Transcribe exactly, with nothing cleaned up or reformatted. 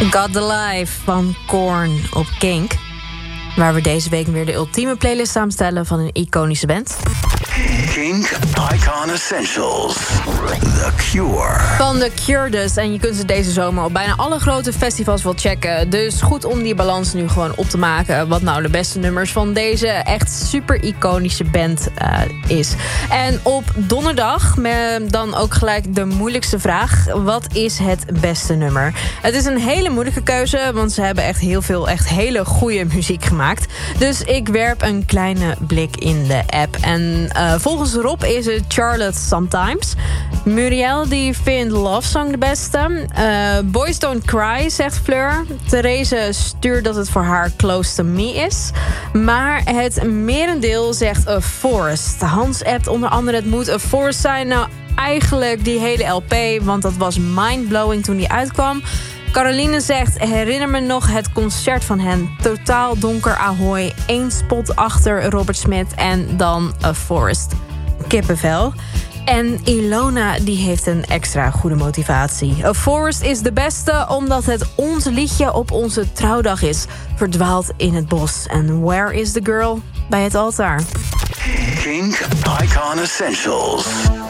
Got the Life van Korn op Kink. Waar we deze week weer de ultieme playlist samenstellen van een iconische band. Kink Icon Essentials. The Cure. Van The Cure dus. En je kunt ze deze zomer op bijna alle grote festivals wel checken. Dus goed om die balans nu gewoon op te maken. Wat nou de beste nummers van deze echt super iconische band uh, is. En op donderdag met dan ook gelijk de moeilijkste vraag. Wat is het beste nummer? Het is een hele moeilijke keuze. Want ze hebben echt heel veel echt hele goede muziek gemaakt. Dus ik werp een kleine blik in de app. En uh, volgens Rob is het Charlotte Sometimes. Muriel die vindt Love Song de beste. Uh, Boys Don't Cry, zegt Fleur. Therese stuurt dat het voor haar Close to Me is. Maar het merendeel zegt A Forest. Hans appt onder andere het moet A Forest zijn. Nou, eigenlijk die hele L P, want dat was mindblowing toen die uitkwam. Caroline zegt, herinner me nog het concert van hen. Totaal donker Ahoy. Eén spot achter Robert Smith en dan A Forest. Kippenvel. En Ilona die heeft een extra goede motivatie. A Forest is de beste omdat het ons liedje op onze trouwdag is. Verdwaald in het bos. En where is the girl? Bij het altaar. Kink Icon Essentials.